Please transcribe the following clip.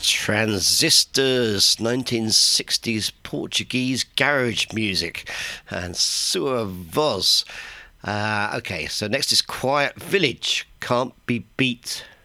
Transistors, 1960s Portuguese garage music, and Sua Voz. Okay, so next is Quiet Village, Can't Be Beat.